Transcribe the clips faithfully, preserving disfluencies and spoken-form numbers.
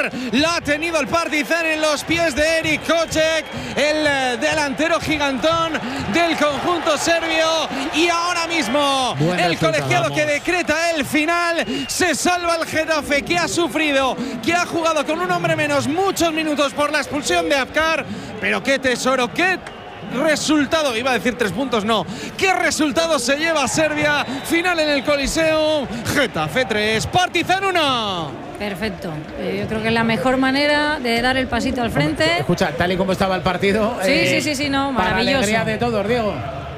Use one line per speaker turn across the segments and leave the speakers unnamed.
Apkar. La ha tenido el Partizan en los pies de Erik Kocek, el delantero gigantón del conjunto serbio. Y ahora mismo
Buen
el
resultado,
colegiado
vamos.
que decreta el final. Se salva el Getafe, que ha sufrido, que ha jugado con un hombre menos muchos minutos por la expulsión de Apkar. Pero qué tesoro, qué resultado, iba a decir tres puntos, no. ¿Qué resultado se lleva Serbia? Final en el Coliseum. Getafe tres, Partizan uno.
Perfecto. Eh, yo creo que es la mejor manera de dar el pasito al frente.
Escucha, tal y como estaba el partido.
Sí,
eh,
sí, sí, sí, no,
para
maravilloso.
alegría de todos, Diego.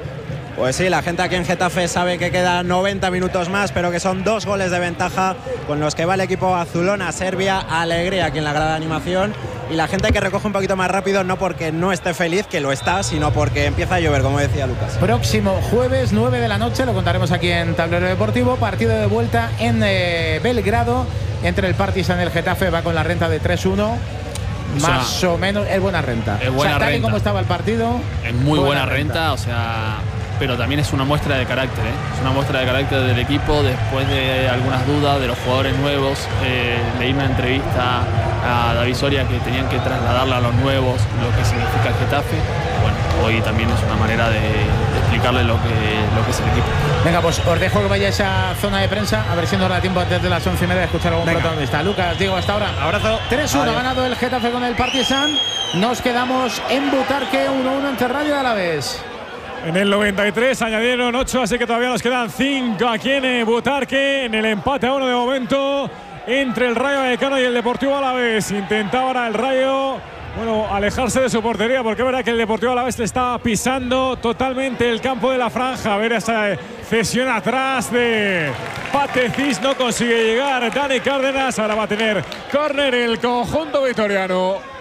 Pues sí, la gente aquí en Getafe sabe que quedan noventa minutos más, pero que son dos goles de ventaja con los que va el equipo azulona Serbia. Alegría aquí en la grada de animación. Y la gente que recoge un poquito más rápido, no porque no esté feliz, que lo está, sino porque empieza a llover, como decía Lucas.
Próximo jueves, nueve de la noche, lo contaremos aquí en Tablero Deportivo. Partido de vuelta en eh, Belgrado entre el Partizan y el Getafe. Va con la renta de tres uno. Más o, sea, o menos, es buena renta.
Es buena
o sea, tal
renta.
y como estaba el partido.
Es muy buena, buena renta,
renta,
o sea, pero también es una muestra de carácter, ¿eh? Es una muestra de carácter del equipo después de algunas dudas de los jugadores nuevos. Eh, leí una entrevista a David Soria que tenían que trasladarle a los nuevos lo que significa el Getafe. Bueno, hoy también es una manera de, de explicarle lo que, lo que es el equipo.
Venga, pues os dejo que vayáis a zona de prensa, a ver si nos da tiempo antes de las once y media de escuchar a algún Venga. protagonista. Lucas, Diego, hasta ahora.
Abrazo.
tres uno ha ganado el Getafe con el Partizan. Nos quedamos en Butarque, uno uno entre Rayo y Alavés.
En el noventa y tres añadieron ocho, así que todavía nos quedan cinco aquí en Butarque. En el empate a uno de momento entre el Rayo Vallecano y el Deportivo Alavés. Intentaba ahora el Rayo, bueno, alejarse de su portería, porque es verdad que el Deportivo Alavés le está pisando totalmente el campo de la franja. A ver esa cesión atrás de Patecis, no consigue llegar Dani Cárdenas. Ahora va a tener córner el conjunto vitoriano.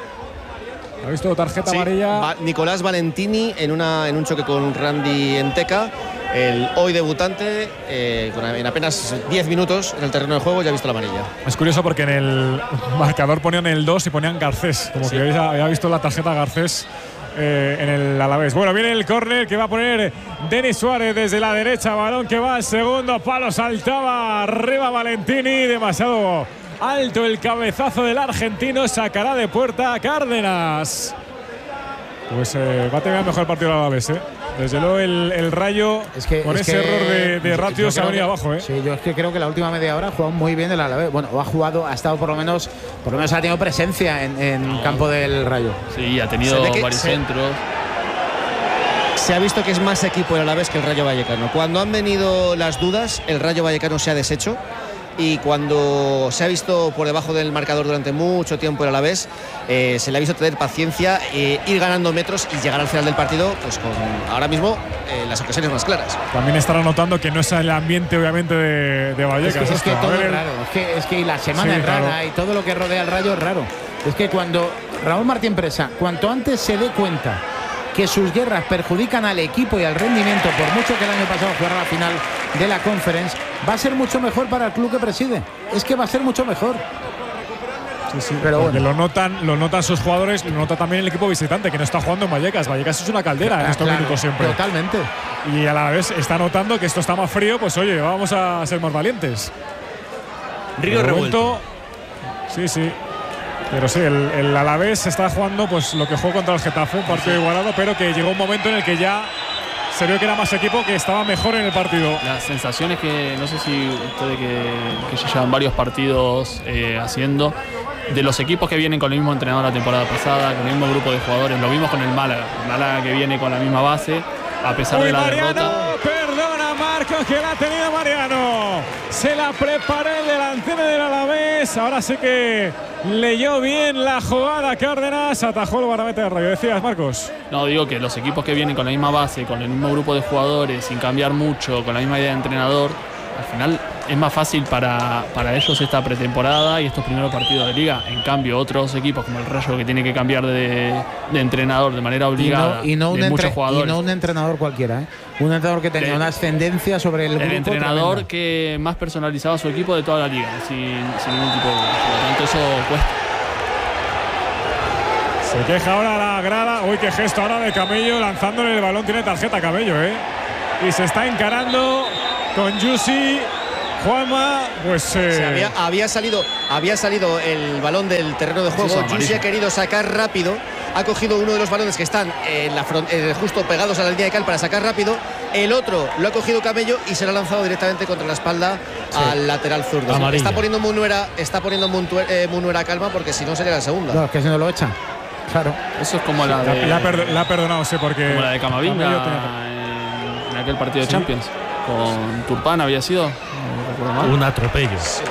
¿Ha visto tarjeta
sí,
amarilla?
Va Nicolás Valentini en, una, en un choque con Randy Enteca, el hoy debutante, eh, con, en apenas diez minutos en el terreno de juego ya ha visto la amarilla.
Es curioso porque en el marcador ponían el dos y ponían Garcés, como sí. que había, había visto la tarjeta Garcés eh, en el Alavés. Bueno, viene el córner que va a poner Denis Suárez desde la derecha, balón que va al segundo palo, saltaba arriba Valentini, demasiado alto el cabezazo del argentino, sacará de puerta a Cárdenas. Pues eh, va a tener mejor partido a la vez, ¿eh? Desde luego el, el Rayo, es que, con es ese que, error de, de ratio, se ha venido abajo, ¿eh?
Sí, yo es que creo que la última media hora ha jugado muy bien el Alavés. Bueno, ha jugado, ha estado por lo menos, por lo menos ha tenido presencia en, en no. campo del Rayo.
Sí, ha tenido varios se, centros.
Se ha visto que es más equipo el Alavés que el Rayo Vallecano. Cuando han venido las dudas, el Rayo Vallecano se ha deshecho. Y cuando se ha visto por debajo del marcador durante mucho tiempo el Alavés, eh, se le ha visto tener paciencia, eh, ir ganando metros y llegar al final del partido pues con ahora mismo eh, las ocasiones más claras.
También estará notando que no es el ambiente obviamente de, de Vallecas.
Es que, es que todo
es
raro, es que, es que la semana sí, es rara claro. y todo lo que rodea al Rayo es raro. Es que cuando Raúl Martín Presa, cuanto antes se dé cuenta que sus guerras perjudican al equipo y al rendimiento, por mucho que el año pasado jugara la final de la Conference, va a ser mucho mejor para el club que preside. Es que va a ser mucho mejor.
Sí, sí, pero porque bueno. lo notan, lo notan sus jugadores, lo nota también el equipo visitante que no está jugando en Vallecas. Vallecas es una caldera ah, en estos
claro,
minutos siempre.
Totalmente.
Y a la vez está notando que esto está más frío, pues oye, vamos a ser más valientes.
Río revuelto.
Sí, sí. Pero sí, el, el Alavés está jugando pues lo que jugó contra el Getafe, un partido sí. igualado, pero que llegó un momento en el que ya se vio que era más equipo, que estaba mejor en el partido.
Las sensaciones que, no sé si ustedes que, que ya llevan varios partidos eh, haciendo, de los equipos que vienen con el mismo entrenador la temporada pasada, con el mismo grupo de jugadores, lo vimos con el Málaga, el Málaga que viene con la misma base, a pesar Uy, de la
Mariano,
derrota.
Perdona Marcos, que la ha tenido Mariano. Se la preparó el delantero del Alavés. Ahora sí que leyó bien la jugada Cárdenas, atajó el guardameta de Rayo. Decías, Marcos.
No, digo que los equipos que vienen con la misma base, con el mismo grupo de jugadores, sin cambiar mucho, con la misma idea de entrenador, al final es más fácil para, para ellos esta pretemporada y estos primeros partidos de liga. En cambio, otros equipos como el Rayo, que tiene que cambiar de, de entrenador de manera obligada,
y no, y no
de
un
muchos
entre,
jugadores.
Y no un entrenador cualquiera, ¿eh? Un entrenador que tenía el, una ascendencia sobre el, el grupo.
El entrenador
tremenda.
que más personalizaba su equipo de toda la liga, sin, sin ningún tipo de... Por lo tanto, eso cuesta.
Se queja ahora la grada. Uy, qué gesto ahora de Camello lanzándole el balón. Tiene tarjeta Camello, ¿eh? Y se está encarando con Yusi. Juanma, pues eh...
sí, había, había, salido, había salido el balón del terreno de juego.
Sí,
Yusi ha querido sacar rápido. Ha cogido uno de los balones que están en la front, eh, justo pegados a la línea de cal para sacar rápido. El otro lo ha cogido Camello y se lo ha lanzado directamente contra la espalda sí. al lateral zurdo. Amarilla. Está poniendo Munuera, está poniendo Muntue, eh, Munuera calma porque si no sería la segunda.
No, es que si no lo echan. Claro.
Eso es como la de.
La, la, per, la ha perdonado, sí, porque.
Como la de Camavinga en, en aquel partido sí. de Champions. Con Turpán había sido. No
un atropello.
Sí.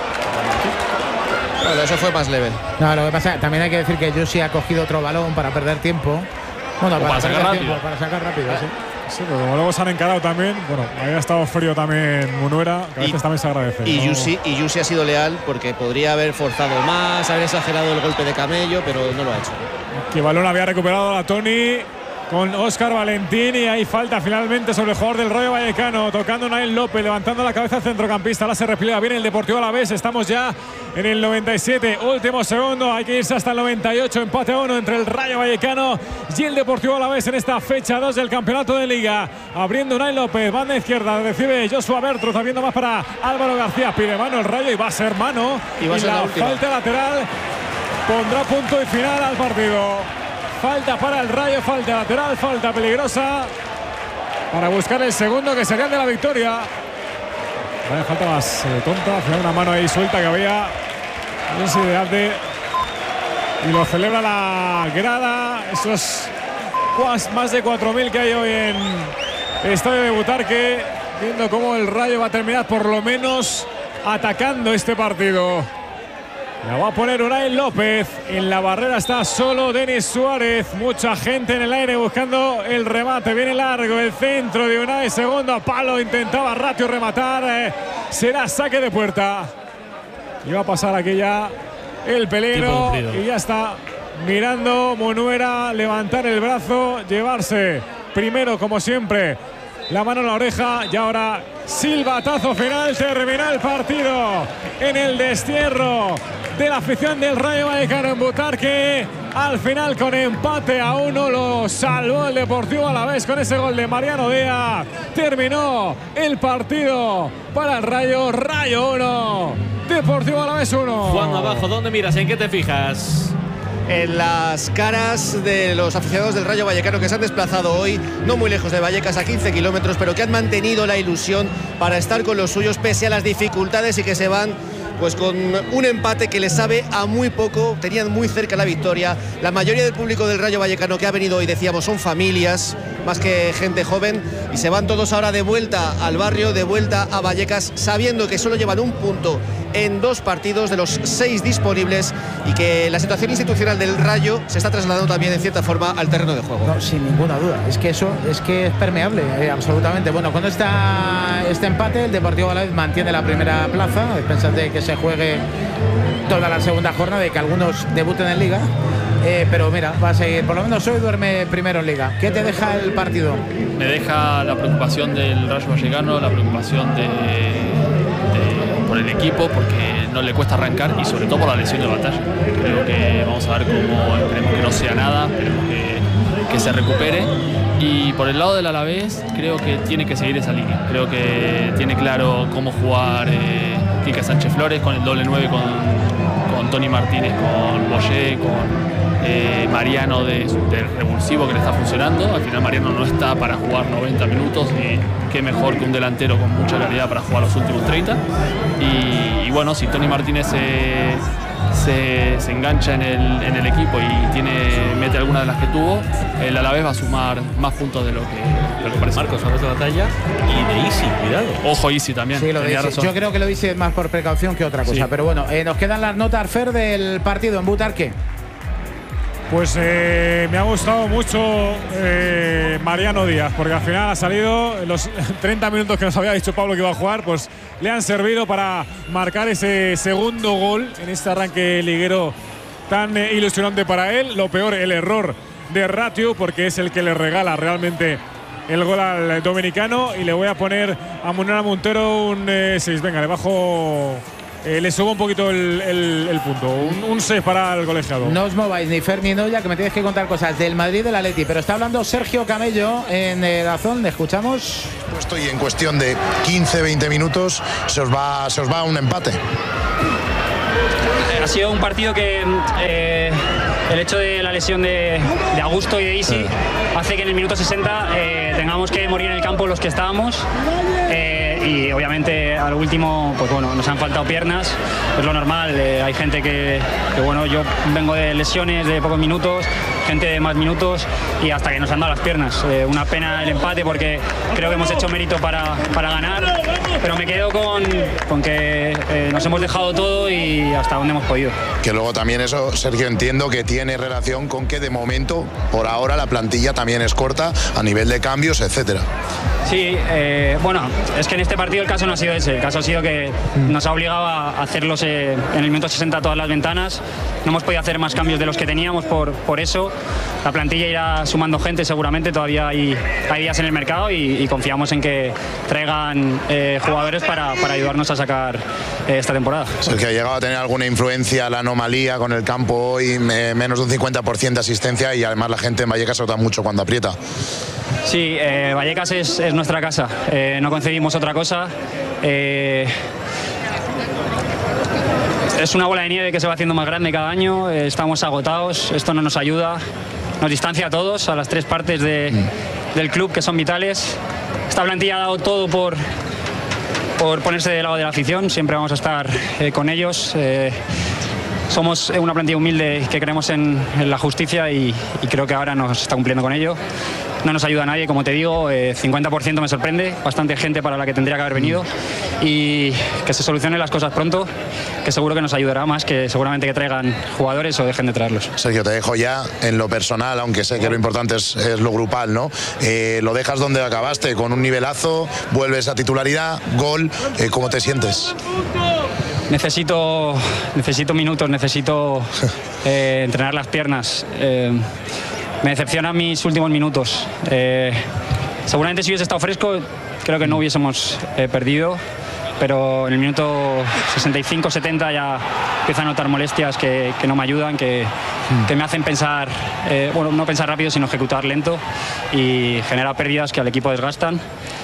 Bueno, eso fue más leve.
No, lo que pasa, también hay que decir que Yusi ha cogido otro balón para perder tiempo. Bueno, para,
para sacar rápido.
Tiempo, para sacar rápido, sí.
Sí, pero como luego se han encarado también, bueno, había estado frío también Munuera, que a veces y, también se agradece.
Y,
¿no?
Yusi, y Yusi ha sido leal porque podría haber forzado más, haber exagerado el golpe de Camello, pero no lo ha hecho.
Que balón había recuperado la Toni con Óscar Valentín y ahí falta finalmente sobre el jugador del Rayo Vallecano, tocando Nael López, levantando la cabeza al centrocampista. Ahora se repliega bien el Deportivo Alavés. Estamos ya en el noventa y siete, último segundo, hay que irse hasta el noventa y ocho, empate a uno entre el Rayo Vallecano y el Deportivo Alavés en esta fecha dos del campeonato de Liga. Abriendo Nael López, banda izquierda, recibe Joshua Bertruz, habiendo más para Álvaro García, pide mano el Rayo y va a ser mano.
Y, va a
y
ser
la,
la
falta lateral pondrá punto y final al partido. Falta para el Rayo, falta lateral, falta peligrosa para buscar el segundo que sería el de la victoria. Vaya falta más eh, tonta, al final una mano ahí suelta que había. No sé de arte. Y lo celebra la grada. Esos más de cuatro mil que hay hoy en el estadio de Butarque, viendo cómo el Rayo va a terminar por lo menos atacando este partido. La va a poner Unai López. En la barrera está solo Denis Suárez. Mucha gente en el aire buscando el remate. Viene largo el centro de Unai. Segundo palo. Intentaba Ratio rematar. Eh, será saque de puerta. Y va a pasar aquí ya el peligro. Y ya está mirando Munuera levantar el brazo. Llevarse primero, como siempre, la mano en la oreja. Y ahora silbatazo final. Termina el partido en el destierro de la afición del Rayo Vallecano en Butarque. Al final, con empate a uno, lo salvó el Deportivo Alavés con ese gol de Mariano Díaz. Terminó el partido para el Rayo. Rayo uno, Deportivo Alavés uno.
Juan, abajo, ¿dónde miras? ¿En qué te fijas?
En las caras de los aficionados del Rayo Vallecano que se han desplazado hoy, no muy lejos de Vallecas, a quince kilómetros, pero que han mantenido la ilusión para estar con los suyos pese a las dificultades y que se van pues con un empate que les sabe a muy poco. Tenían muy cerca la victoria. La mayoría del público del Rayo Vallecano que ha venido hoy, decíamos, son familias más que gente joven, y se van todos ahora de vuelta al barrio, de vuelta a Vallecas, sabiendo que solo llevan un punto en dos partidos de los seis disponibles y que la situación institucional del Rayo se está trasladando también en cierta forma al terreno de juego.
No, sin ninguna duda, es que eso es que es permeable, eh, absolutamente. Bueno, con esta, este empate el Deportivo Alavés mantiene la primera plaza. Pensad que se juegue toda la segunda jornada y que algunos debuten en Liga, eh, pero mira, va a seguir, por lo menos hoy duerme primero en Liga. ¿Qué te deja el partido?
Me deja la preocupación del Rayo Vallecano, la preocupación de, de, por el equipo, porque no le cuesta arrancar, y sobre todo por la lesión de Batalla. Creo que vamos a ver cómo, esperemos que no sea nada, esperemos que, que se recupere. Y por el lado del Alavés, creo que tiene que seguir esa línea. Creo que tiene claro cómo jugar eh, Quique Sánchez Flores con el doble nueve, con, con Tony Martínez, con Boyé, con eh, Mariano de, del revulsivo, que le está funcionando. Al final Mariano no está para jugar noventa minutos, y qué mejor que un delantero con mucha calidad para jugar los últimos treinta. Y, y bueno, si Tony Martínez se, se, se engancha en el, en el equipo y tiene, mete alguna de las que tuvo, el Alavés va a sumar más puntos de lo que, de lo que parece.
Marcos, hablas de Batalla y de Isi, cuidado.
Ojo, Isi también.
Sí, lo de Isi. Yo creo que lo de Isi es más por precaución que otra cosa. Sí. Pero bueno, eh, nos quedan las notas, Fer, del partido en Butarque.
Pues eh, me ha gustado mucho eh, Mariano Díaz, porque al final ha salido los treinta minutos que nos había dicho Pablo que iba a jugar, pues le han servido para marcar ese segundo gol en este arranque liguero tan eh, ilusionante para él. Lo peor, el error de Ratio, porque es el que le regala realmente el gol al dominicano. Y le voy a poner a Munera Montero un seis. Eh, Venga, le bajo eh, le suba un poquito el, el, el punto. Un, un seis para el colegiado.
No os mováis ni Fer ni Noya, que me tenéis que contar cosas del Madrid y del Atleti. Pero está hablando Sergio Camello en eh, Dazón. ¿Le escuchamos?
Puesto y en cuestión de quince veinte minutos se os va, se os va a un empate.
Ha sido un partido que eh, el hecho de la lesión de, de Augusto y de Isi hace que en el minuto sesenta eh, tengamos que morir en el campo los que estábamos. Eh, y obviamente al último, pues bueno, nos han faltado piernas, es lo normal. Eh, hay gente que, que, bueno, yo vengo de lesiones de pocos minutos, gente de más minutos y hasta que nos han dado las piernas. Eh, una pena el empate porque creo que hemos hecho mérito para, para ganar, pero me quedo con, con que eh, nos hemos dejado todo y hasta donde hemos podido.
Que luego también eso, Sergio, entiendo que tiene relación con que de momento, por ahora, la plantilla también es corta a nivel de cambios, etcétera.
Sí, eh, bueno, es que en este partido el caso no ha sido ese. El caso ha sido que nos ha obligado a hacerlos eh, en el minuto sesenta todas las ventanas. No hemos podido hacer más cambios de los que teníamos por, por eso. La plantilla irá sumando gente seguramente, todavía hay, hay días en el mercado y, y confiamos en que traigan eh, jugadores para, para ayudarnos a sacar eh, esta temporada.
Sergio, ¿ha llegado a tener alguna influencia la anomalía con el campo hoy? Eh, menos de un cincuenta por ciento de asistencia y además la gente en Vallecas se nota mucho cuando aprieta.
Sí, eh, Vallecas es, es nuestra casa, eh, no concebimos otra cosa. Eh, es una bola de nieve que se va haciendo más grande cada año, eh, estamos agotados, esto no nos ayuda, nos distancia a todos, a las tres partes de, del club que son vitales. Esta plantilla ha dado todo por, por ponerse del lado de la afición, siempre vamos a estar eh, con ellos. Eh, Somos una plantilla humilde que creemos en, en la justicia y, y creo que ahora nos está cumpliendo con ello. No nos ayuda a nadie, como te digo, eh, cincuenta por ciento me sorprende, bastante gente para la que tendría que haber venido y que se solucionen las cosas pronto, que seguro que nos ayudará más que seguramente que traigan jugadores o dejen de traerlos.
Sergio, te dejo ya en lo personal, aunque sé que lo importante es, es lo grupal, ¿no? Eh, lo dejas donde acabaste, con un nivelazo, vuelves a titularidad, gol, eh, ¿cómo te sientes?
Necesito, necesito minutos, necesito eh, entrenar las piernas. Eh, me decepcionan mis últimos minutos. Eh, seguramente si hubiese estado fresco, creo que no hubiésemos eh, perdido, pero en el minuto sesenta y cinco setenta ya empiezo a notar molestias que, que no me ayudan, que, que me hacen pensar, eh, bueno, no pensar rápido, sino ejecutar lento y genera pérdidas que al equipo desgastan.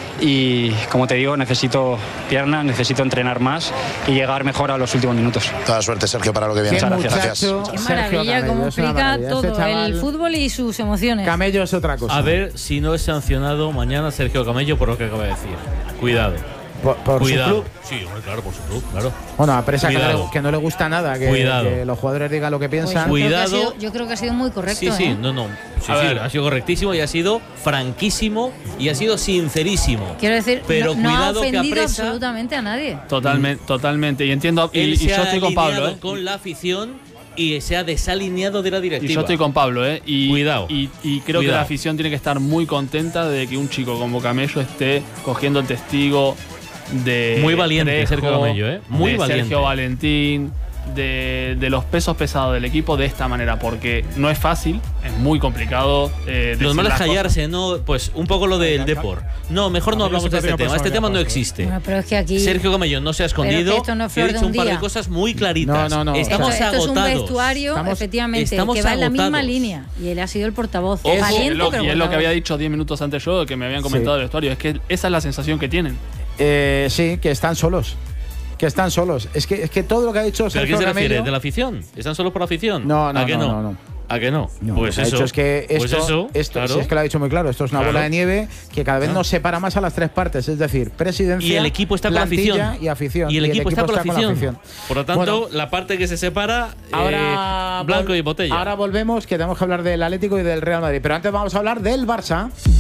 Y como te digo, necesito piernas, necesito entrenar más y llegar mejor a los últimos minutos.
Toda suerte, Sergio, para lo que viene.
Muchacho,
gracias.
Qué maravilla, cómo explica todo
este
el fútbol y sus emociones.
Camello es otra cosa.
A ver si no es sancionado mañana Sergio Camello por lo que acaba de decir. Cuidado.
¿Por, por
Cuidado.
su club?
Sí, bueno, claro, por su club, claro.
Bueno, a Presa que no,
Cuidado.
le, que no le gusta nada que,
Cuidado.
que los jugadores digan lo que piensan.
Pues yo,
Cuidado.
creo que ha sido, yo creo que ha sido muy correcto.
Sí, sí,
¿eh?
no, no. Sí,
A
sí,
ver.
ha sido correctísimo y ha sido franquísimo y ha sido sincerísimo.
Quiero decir,
pero
no, no ha
cuidado que
ofendido
apresa,
absolutamente a nadie.
Totalmente, totalmente. Y entiendo, y,
él
y
se
yo
ha
estoy con Pablo,
alineado
¿eh?
con la afición y se ha desalineado de la directiva.
Y yo estoy con Pablo, ¿eh? Y,
Cuidado.
Y, y creo
Cuidado.
que la afición tiene que estar muy contenta de que un chico como Camello esté cogiendo el testigo de
Muy valiente
Trejo,
Sergio Camello, ¿eh? Muy
de
valiente.
Sergio Valentín, de, de los pesos pesados del equipo de esta manera, porque no es fácil, es muy complicado. Eh,
Lo
decir
malo es
las
callarse, ¿no? Pues un poco lo del Depor. No, mejor no hablamos de este tema. Este tema no existe.
Bueno, pero es que aquí.
Sergio Camello no se ha escondido.
Pero que esto no es
y ha
flor de
dicho
un
un par de
día.
cosas muy claritas.
No, no, no.
Estamos
esto, esto es un
agotados.
vestuario,
Estamos-
efectivamente,
estamos
que va en la misma
agotados.
línea. Y él ha sido el portavoz.
Ojo,
Valiente,
es lo-
pero
y es lo que
portavoz.
había dicho diez minutos antes yo, que me habían comentado
Sí.
del vestuario. Es que esa es la sensación que tienen.
Eh, sí, que están solos. Que están solos. Es que, es que todo lo que ha dicho
¿Pero a
Sergio
quién se refiere?
Camello-
¿De la afición? ¿Están solo por la afición?
No, no,
¿A qué
no,
no?
no, no.
¿A qué no?
No,
pues
lo que ha
eso.
dicho es que esto,
pues eso,
esto
claro.
si es que lo ha dicho muy claro, esto es una
Claro.
bola de nieve que cada vez
Claro.
nos separa más a las tres partes, es decir, presidencia,
Y el equipo está con la
plantilla
afición.
y afición.
Y el equipo está con la afición.
afición.
Por lo tanto,
Bueno,
la parte que se separa,
ahora
eh, blanco
vol-
y botella.
Ahora volvemos, que tenemos que hablar del Atlético y del Real Madrid, pero antes vamos a hablar del Barça.